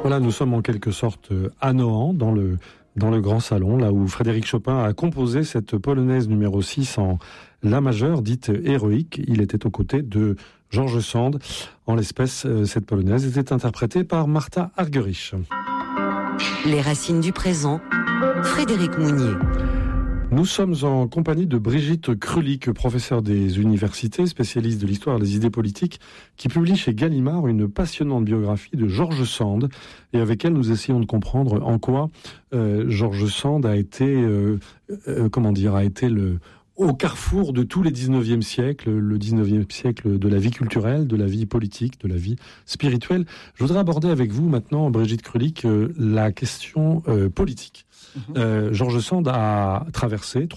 Voilà, nous sommes en quelque sorte à Nohant, dans le grand salon, là où Frédéric Chopin a composé cette polonaise numéro 6 en la majeure, dite héroïque. Il était aux côtés de George Sand. En l'espèce, cette polonaise était interprétée par Martha Argerich. Les racines du présent, Frédéric Mounier. Nous sommes en compagnie de Brigitte Krulik, professeure des universités, spécialiste de l'histoire des idées politiques, qui publie chez Gallimard une passionnante biographie de George Sand. Et avec elle, nous essayons de comprendre en quoi George Sand a été, au carrefour de tous les 19e siècles, le 19e siècle de la vie culturelle, de la vie politique, de la vie spirituelle. Je voudrais aborder avec vous maintenant, Brigitte Krulik, la question politique. George Sand a traversé